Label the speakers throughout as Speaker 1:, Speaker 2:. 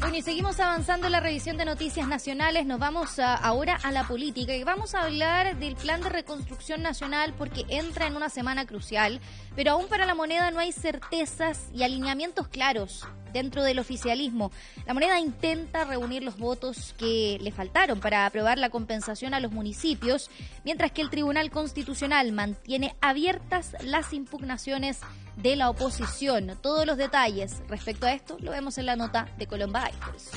Speaker 1: Bueno, y seguimos avanzando en la revisión de noticias nacionales. Nos vamos ahora a la política y vamos a hablar del Plan de Reconstrucción Nacional porque entra en una semana crucial, pero aún para la moneda no hay certezas y alineamientos claros dentro del oficialismo. La moneda intenta reunir los votos que le faltaron para aprobar la compensación a los municipios, mientras que el Tribunal Constitucional mantiene abiertas las impugnaciones de la oposición. Todos los detalles respecto a esto lo vemos en la nota de Colomba Icos.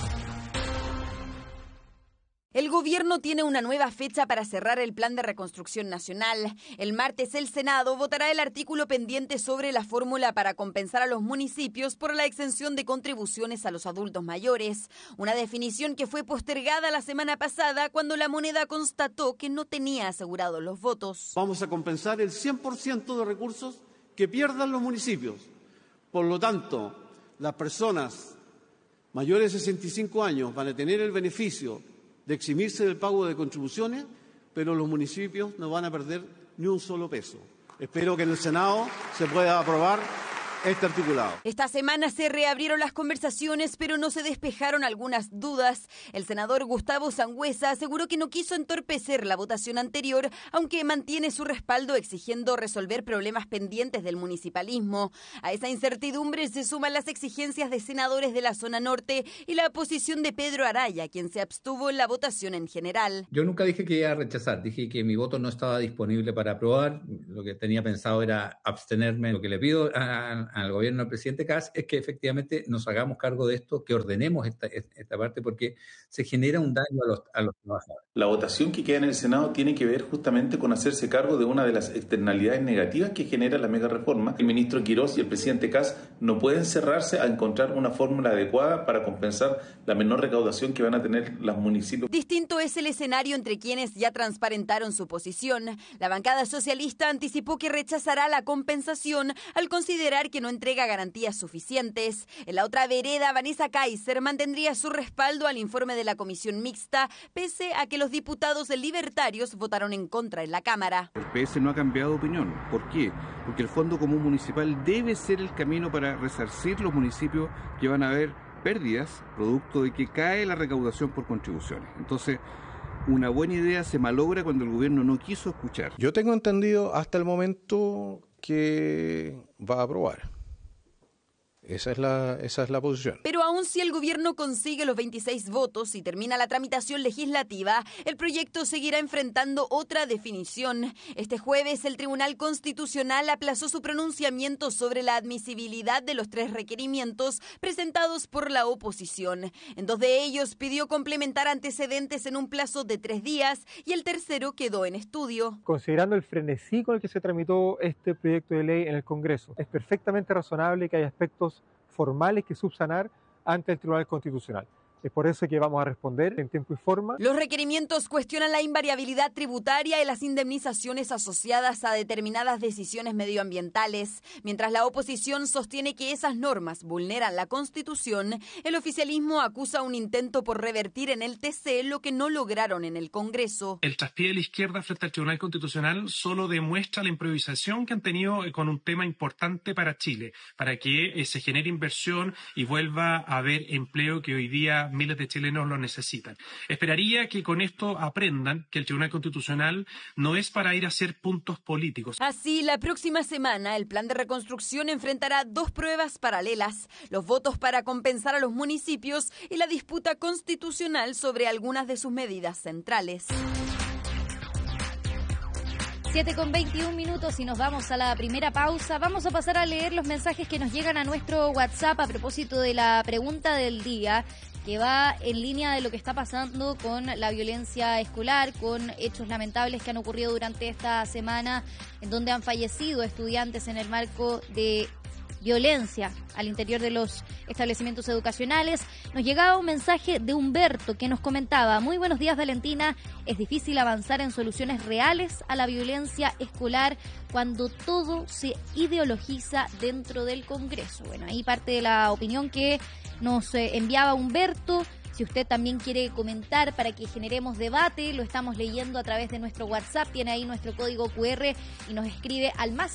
Speaker 2: El gobierno tiene una nueva fecha para cerrar el Plan de Reconstrucción Nacional. El martes el Senado votará el artículo pendiente sobre la fórmula para compensar a los municipios por la exención de contribuciones a los adultos mayores. Una definición que fue postergada la semana pasada cuando la moneda constató que no tenía asegurados los votos.
Speaker 3: Vamos a compensar el 100% de recursos que pierdan los municipios. Por lo tanto, las personas mayores de 65 años van a tener el beneficio de eximirse del pago de contribuciones, pero los municipios no van a perder ni un solo peso. Espero que en el Senado se pueda aprobar este articulado.
Speaker 2: Esta semana se reabrieron las conversaciones, pero no se despejaron algunas dudas. El senador Gustavo Sangüesa aseguró que no quiso entorpecer la votación anterior, aunque mantiene su respaldo exigiendo resolver problemas pendientes del municipalismo. A esa incertidumbre se suman las exigencias de senadores de la zona norte y la posición de Pedro Araya, quien se abstuvo en la votación en general.
Speaker 4: Yo nunca dije que iba a rechazar, dije que mi voto no estaba disponible para aprobar. Lo que tenía pensado era abstenerme. Lo que le pido al gobierno del presidente Kast es que efectivamente nos hagamos cargo de esto, que ordenemos esta parte, porque se genera un daño a los trabajadores.
Speaker 5: La votación que queda en el Senado tiene que ver justamente con hacerse cargo de una de las externalidades negativas que genera la mega reforma. El ministro Quirós y el presidente Kast no pueden cerrarse a encontrar una fórmula adecuada para compensar la menor recaudación que van a tener los municipios.
Speaker 2: Distinto es el escenario entre quienes ya transparentaron su posición. La bancada socialista anticipó que rechazará la compensación al considerar que no entrega garantías suficientes. En la otra vereda, Vanessa Kaiser mantendría su respaldo al informe de la comisión mixta, pese a que los diputados libertarios votaron en contra en la Cámara.
Speaker 6: El PS no ha cambiado de opinión. ¿Por qué? Porque el Fondo Común Municipal debe ser el camino para resarcir los municipios que van a haber pérdidas producto de que cae la recaudación por contribuciones. Entonces, una buena idea se malogra cuando el gobierno no quiso escuchar.
Speaker 7: Yo tengo entendido hasta el momento que va a aprobar. Esa es la posición.
Speaker 2: Pero aun si el gobierno consigue los 26 votos y termina la tramitación legislativa, el proyecto seguirá enfrentando otra definición. Este jueves, el Tribunal Constitucional aplazó su pronunciamiento sobre la admisibilidad de los 3 requerimientos presentados por la oposición. En 2 de ellos pidió complementar antecedentes en un plazo de 3 días y el tercero quedó en estudio.
Speaker 8: Considerando el frenesí con el que se tramitó este proyecto de ley en el Congreso, es perfectamente razonable que haya aspectos formales que subsanar ante el Tribunal Constitucional. Es por eso que vamos a responder en tiempo y forma.
Speaker 2: Los requerimientos cuestionan la invariabilidad tributaria y las indemnizaciones asociadas a determinadas decisiones medioambientales. Mientras la oposición sostiene que esas normas vulneran la Constitución, el oficialismo acusa un intento por revertir en el TC lo que no lograron en el Congreso.
Speaker 9: El traspié de la izquierda frente al Tribunal Constitucional solo demuestra la improvisación que han tenido con un tema importante para Chile, para que se genere inversión y vuelva a haber empleo que hoy día miles de chilenos lo necesitan. Esperaría que con esto aprendan que el Tribunal Constitucional no es para ir a hacer puntos políticos.
Speaker 2: Así, la próxima semana el Plan de Reconstrucción enfrentará 2 pruebas paralelas: los votos para compensar a los municipios y la disputa constitucional sobre algunas de sus medidas centrales.
Speaker 1: 7:21 y nos vamos a la primera pausa. Vamos a pasar a leer los mensajes que nos llegan a nuestro WhatsApp a propósito de la pregunta del día, que va en línea de lo que está pasando con la violencia escolar, con hechos lamentables que han ocurrido durante esta semana, en donde han fallecido estudiantes en el marco de violencia al interior de los establecimientos educacionales. Nos llegaba un mensaje de Humberto que nos comentaba: muy buenos días, Valentina, es difícil avanzar en soluciones reales a la violencia escolar cuando todo se ideologiza dentro del Congreso. Bueno, ahí parte de la opinión que nos enviaba Humberto Si usted también quiere comentar para que generemos debate, lo estamos leyendo a través de nuestro WhatsApp, tiene ahí nuestro código QR y nos escribe al más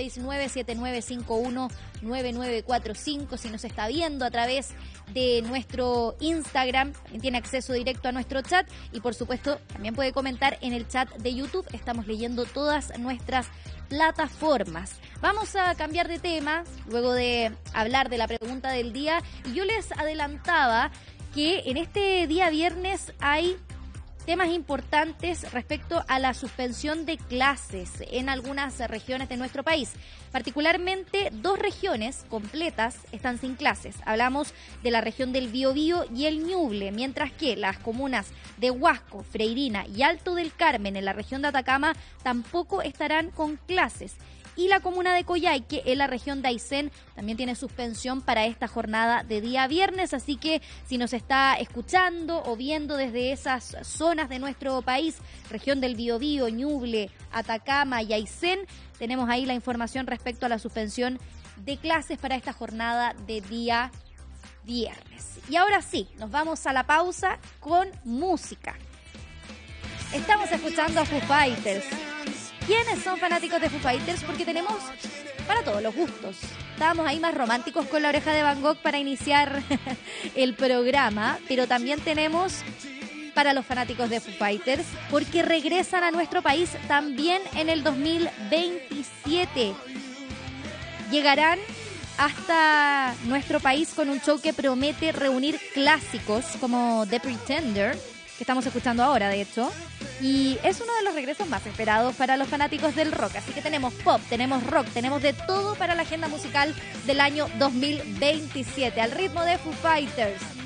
Speaker 1: 569-7951-9945. Si nos está viendo a través de nuestro Instagram, también tiene acceso directo a nuestro chat y por supuesto también puede comentar en el chat de YouTube. Estamos leyendo todas nuestras plataformas. Vamos a cambiar de tema luego de hablar de la pregunta del día y yo les adelantaba que en este día viernes hay temas importantes respecto a la suspensión de clases en algunas regiones de nuestro país. Particularmente 2 regiones completas están sin clases. Hablamos de la región del Biobío y el Ñuble, mientras que las comunas de Huasco, Freirina y Alto del Carmen en la región de Atacama tampoco estarán con clases. Y la comuna de Coyhaique, en la región de Aysén, también tiene suspensión para esta jornada de día viernes. Así que si nos está escuchando o viendo desde esas zonas de nuestro país, región del Biobío, Ñuble, Atacama y Aysén, tenemos ahí la información respecto a la suspensión de clases para esta jornada de día viernes. Y ahora sí, nos vamos a la pausa con música. Estamos escuchando a Foo Fighters. ¿Quiénes son fanáticos de Foo Fighters? Porque tenemos para todos los gustos. Estábamos ahí más románticos con La Oreja de Van Gogh para iniciar el programa, pero también tenemos para los fanáticos de Foo Fighters porque regresan a nuestro país también en el 2027. Llegarán hasta nuestro país con un show que promete reunir clásicos como The Pretender, que estamos escuchando ahora, de hecho, y es uno de los regresos más esperados para los fanáticos del rock. Así que tenemos pop, tenemos rock, tenemos de todo para la agenda musical del año 2027, al ritmo de Foo Fighters.